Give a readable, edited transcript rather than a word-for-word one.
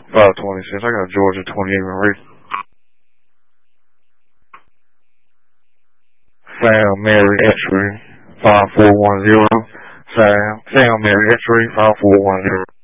526. I got Georgia 28 Marie. Sam Mary X-ray 5410. Sam Mary X-ray 5410.